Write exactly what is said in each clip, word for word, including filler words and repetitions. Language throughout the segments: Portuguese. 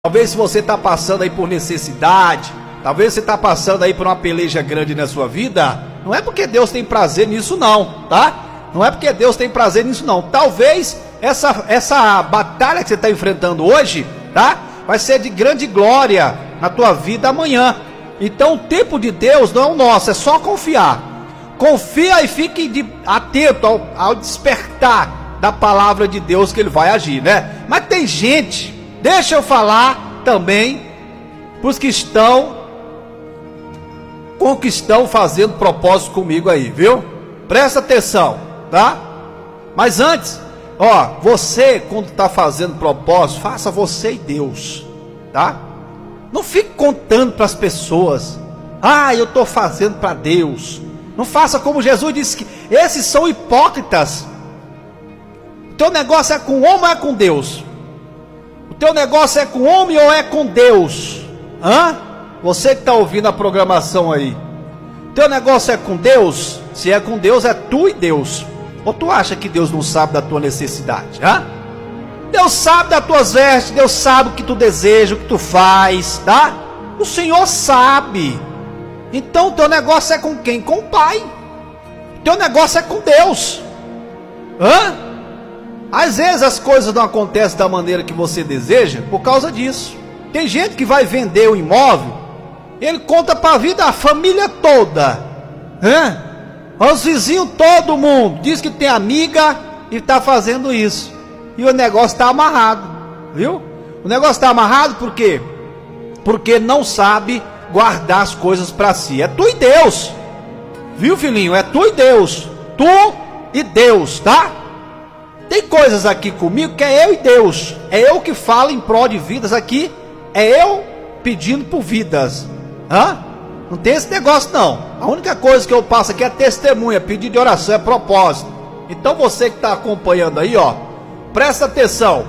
Talvez se você está passando aí por necessidade, talvez você está passando aí por uma peleja grande na sua vida, não é porque Deus tem prazer nisso não, tá? Não é porque Deus tem prazer nisso não. Talvez essa, essa batalha que você está enfrentando hoje, tá? Vai ser de grande glória na tua vida amanhã. Então o tempo de Deus não é o nosso, é só confiar. Confia e fique de, atento ao, ao despertar da palavra de Deus que Ele vai agir, né? Mas tem gente, deixa eu falar também para os que estão, com que estão fazendo propósito comigo aí, viu? Presta atenção, tá? Mas antes, ó, você quando está fazendo propósito, faça você e Deus, tá? Não fique contando para as pessoas, ah, eu estou fazendo para Deus. Não faça como Jesus disse que esses são hipócritas. O teu negócio é com o homem ou é com Deus? O teu negócio é com o homem ou é com Deus? Hã? Você que está ouvindo a programação aí, o teu negócio é com Deus? Se é com Deus, é tu e Deus. Ou tu acha que Deus não sabe da tua necessidade? Hã? Deus sabe das tuas vestes, Deus sabe o que tu deseja, o que tu faz, tá? O Senhor sabe. Então o teu negócio é com quem? Com o Pai. O teu negócio é com Deus. Hã? Às vezes as coisas não acontecem da maneira que você deseja por causa disso. Tem gente que vai vender o imóvel, ele conta para a vida a família toda, hã? Os vizinhos, todo mundo diz que tem amiga e está fazendo isso. E o negócio está amarrado, viu? O negócio está amarrado por quê? Porque não sabe guardar as coisas para si. É tu e Deus, viu, filhinho? É tu e Deus. Tu e Deus, tá? Tem coisas aqui comigo que é eu e Deus. É eu que falo em prol de vidas aqui. É eu pedindo por vidas. Hã? Não tem esse negócio não. A única coisa que eu passo aqui é testemunha, pedido de oração, é propósito. Então você que está acompanhando aí, ó, presta atenção.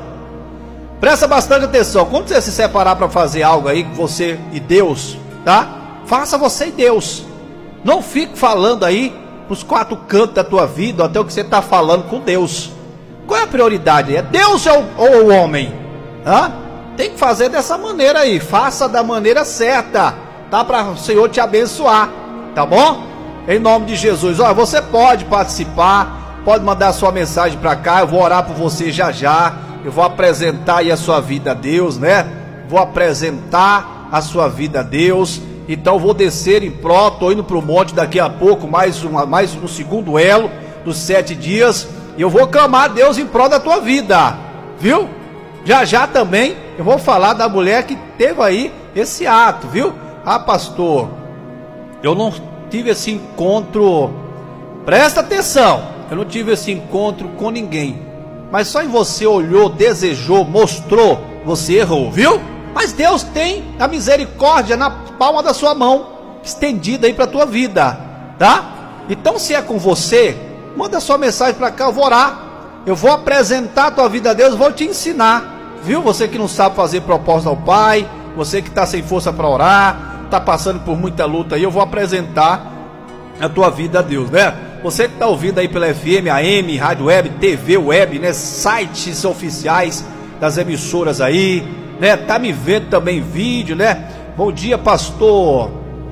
Presta bastante atenção. Quando você se separar para fazer algo aí, você e Deus, tá? Faça você e Deus. Não fique falando aí nos quatro cantos da tua vida, até o que você está falando com Deus. Qual é a prioridade? É Deus ou, ou o homem? Hã? Tem que fazer dessa maneira aí. Faça da maneira certa, tá? Para o Senhor te abençoar, tá bom? Em nome de Jesus. Olha, você pode participar, pode mandar sua mensagem para cá. Eu vou orar por você já já. Eu vou apresentar aí a sua vida a Deus, né? Vou apresentar a sua vida a Deus. Então vou descer em pró, tô indo para o monte daqui a pouco, mais, uma, mais um segundo elo dos sete dias. E eu vou clamar a Deus em prol da tua vida, viu? Já já também eu vou falar da mulher que teve aí esse ato, viu? Ah, pastor, eu não tive esse encontro, presta atenção, eu não tive esse encontro com ninguém, mas só em você olhou, desejou, mostrou, você errou, viu? Mas Deus tem a misericórdia na palma da sua mão, estendida aí para a tua vida, tá? Então se é com você, manda sua mensagem para cá, eu vou orar. Eu vou apresentar a tua vida a Deus, vou te ensinar, viu? Você que não sabe fazer propósito ao Pai, você que está sem força para orar, está passando por muita luta aí, eu vou apresentar a tua vida a Deus, né? Você que está ouvindo aí pela F M, A M, Rádio Web, T V Web, né? Sites oficiais das emissoras aí, né? Tá me vendo também vídeo, né? Bom dia, pastor.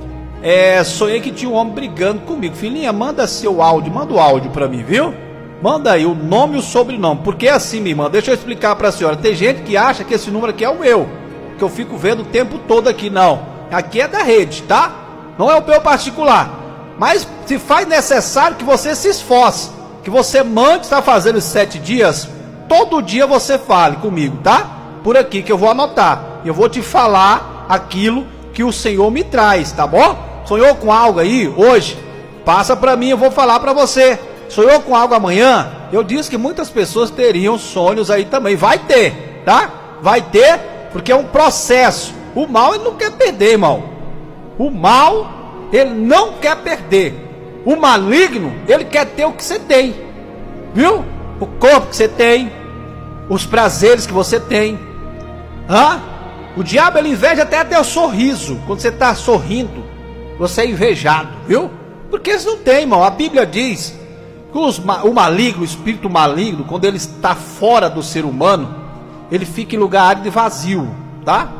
É, sonhei que tinha um homem brigando comigo. Filhinha, manda seu áudio, manda o áudio para mim, viu? Manda aí o nome e o sobrenome. Porque é assim, minha irmã, deixa eu explicar para a senhora. Tem gente que acha que esse número aqui é o meu, que eu fico vendo o tempo todo aqui. Não, aqui é da rede, tá? Não é o meu particular. Mas se faz necessário que você se esforce, que você mande, está fazendo esses sete dias, todo dia você fale comigo, tá? Por aqui que eu vou anotar. Eu vou te falar aquilo que o Senhor me traz, tá bom? Sonhou com algo aí hoje? Passa para mim, eu vou falar para você. Sonhou com algo amanhã? Eu disse que muitas pessoas teriam sonhos aí também. Vai ter, tá? Vai ter, porque é um processo. O mal ele não quer perder, irmão. O mal ele não quer perder. O maligno ele quer ter o que você tem, viu? O corpo que você tem, os prazeres que você tem. Hã? O diabo ele inveja até teu sorriso. Quando você está sorrindo, você é invejado, viu? Porque eles não têm, irmão. A Bíblia diz que os, o maligno, o espírito maligno, quando ele está fora do ser humano, ele fica em lugar árido e vazio. tá?